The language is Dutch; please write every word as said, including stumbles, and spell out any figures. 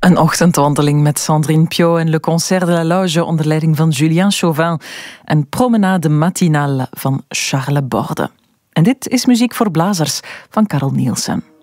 Een ochtendwandeling met Sandrine Piot en Le Concert de la Loge onder leiding van Julien Chauvin en Promenade matinale van Charles Borde. En dit is muziek voor blazers van Carl Nielsen.